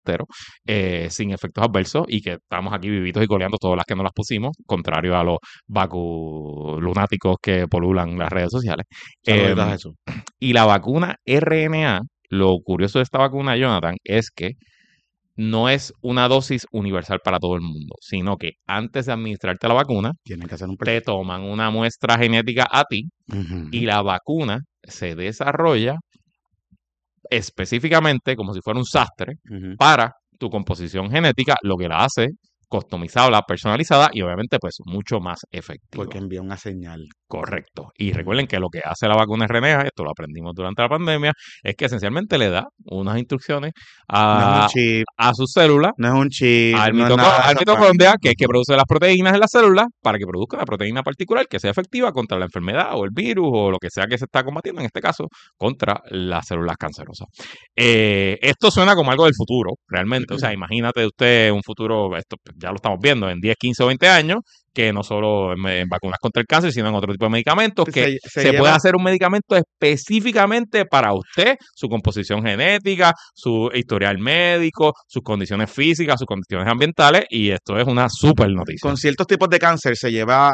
certero, sin efectos adversos y que estamos aquí vivitos y coleando todas las que no las pusimos, contrario a los lunáticos que polulan las redes sociales. Saluditos a Jesús. Y la vacuna RNA, lo curioso de esta vacuna, Jonathan, es que no es una dosis universal para todo el mundo, sino que antes de administrarte la vacuna, Tienen que hacer un te toman una muestra genética a ti y la vacuna se desarrolla específicamente como si fuera un sastre para tu composición genética, lo que la hace customizable, personalizada y obviamente pues mucho más efectiva. Porque envía una señal. Correcto. Y recuerden que lo que hace la vacuna RNA, esto lo aprendimos durante la pandemia, es que esencialmente le da unas instrucciones No es un chip, a sus células, no es un chip, al no es nada de esa mitocondria, que es que produce las proteínas en las células, para que produzca una proteína particular que sea efectiva contra la enfermedad o el virus o lo que sea que se está combatiendo, en este caso, contra las células cancerosas. Esto suena como algo del futuro, realmente. O sea, imagínate usted un futuro, esto ya lo estamos viendo, en 10, 15 o 20 años, que no solo en vacunas contra el cáncer, sino en otro tipo de medicamentos, que se puede hacer un medicamento específicamente para usted, su composición genética, su historial médico, sus condiciones físicas, sus condiciones ambientales, y esto es una súper noticia. Con ciertos tipos de cáncer se lleva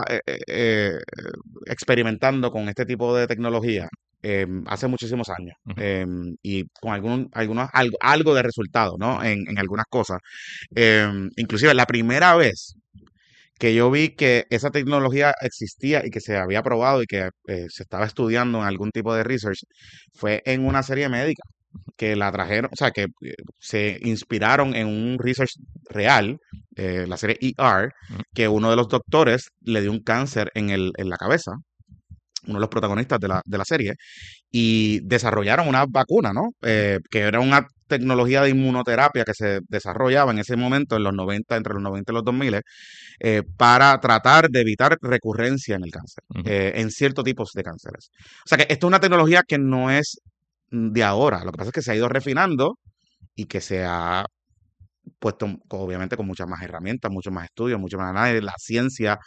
experimentando con este tipo de tecnología hace muchísimos años y con algo de resultado, ¿no? En algunas cosas. Inclusive la primera vez que yo vi que esa tecnología existía y que se había probado y que se estaba estudiando en algún tipo de research fue en una serie médica que la trajeron, o sea, que se inspiraron en un research real, la serie ER, que uno de los doctores le dio un cáncer en la cabeza, uno de los protagonistas de la serie, y desarrollaron una vacuna, ¿no? Que era una tecnología de inmunoterapia que se desarrollaba en ese momento, en los 90, entre los 90 y los 2000, para tratar de evitar recurrencia en el cáncer, en ciertos tipos de cánceres. O sea que esto es una tecnología que no es de ahora, lo que pasa es que se ha ido refinando y que se ha puesto obviamente con muchas más herramientas, mucho más estudios, mucho más análisis, la ciencia,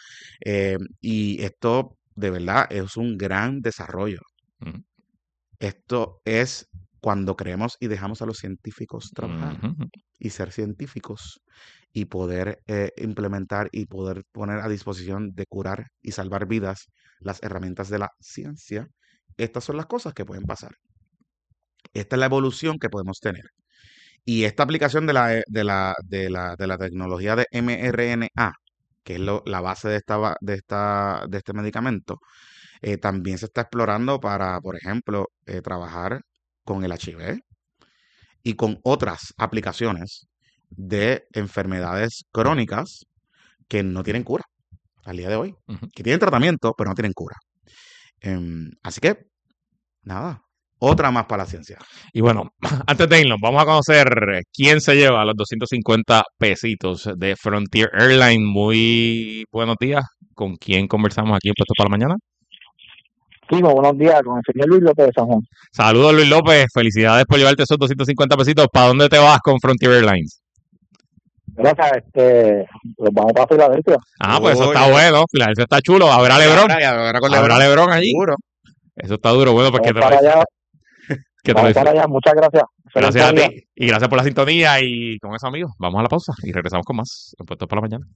y esto de verdad es un gran desarrollo. Esto es cuando creemos y dejamos a los científicos trabajar y ser científicos y poder implementar y poder poner a disposición de curar y salvar vidas las herramientas de la ciencia. Estas son las cosas que pueden pasar. Esta es la evolución que podemos tener. Y esta aplicación de la tecnología de mRNA, que es la base de este medicamento, también se está explorando para, por ejemplo, trabajar con el HIV y con otras aplicaciones de enfermedades crónicas que no tienen cura al día de hoy, que tienen tratamiento, pero no tienen cura. Así que, nada, otra más para la ciencia. Y bueno, antes de irnos, vamos a conocer quién se lleva los 250 pesitos de Frontier Airlines. Muy buenos días. ¿Con quién conversamos aquí en Puesto para la Mañana? Sí, buenos días, con el señor Luis López de San Juan. Saludos, Luis López. Felicidades por llevarte esos 250 pesitos. ¿Para dónde te vas con Frontier Airlines? Gracias, pues vamos para Filadelfia. Pues eso está bueno. Filadelfia está chulo. Habrá LeBron. Habrá LeBron allí. Seguro. Eso está duro. Bueno, pues vamos para allá. Vamos para allá. Muchas gracias. Gracias a ti. Y gracias por la sintonía. Y con eso, amigos, vamos a la pausa y regresamos con más en Puestos para la Mañana.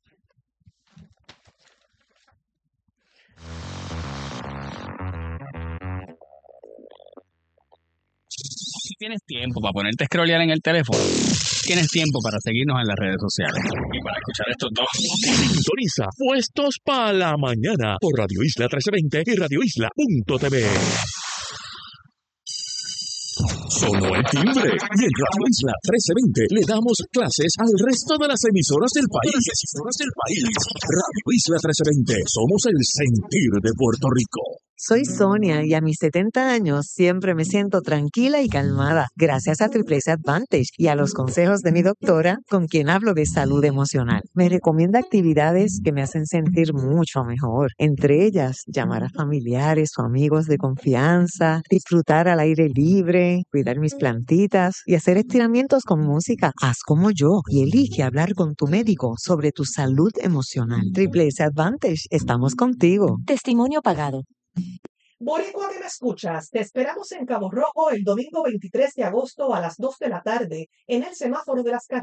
Si tienes tiempo para ponerte a scrollear en el teléfono, tienes tiempo para seguirnos en las redes sociales y para escuchar estos dos. Sintoniza Puestos para la Mañana por Radio Isla 1320 y radioisla.tv. Sonó el timbre y en Radio Isla 1320 le damos clases al resto de las emisoras del país. Radio Isla 1320, somos el sentir de Puerto Rico. Soy Sonia y a mis 70 años siempre me siento tranquila y calmada gracias a Triple S Advantage y a los consejos de mi doctora con quien hablo de salud emocional. Me recomienda actividades que me hacen sentir mucho mejor, entre ellas llamar a familiares o amigos de confianza, disfrutar al aire libre, cuidar mis plantitas y hacer estiramientos con música. Haz como yo y elige hablar con tu médico sobre tu salud emocional. Triple S Advantage, estamos contigo. Testimonio pagado. Boricua que me escuchas, te esperamos en Cabo Rojo el domingo 23 de agosto a las 2 de la tarde en el semáforo de las carreteras.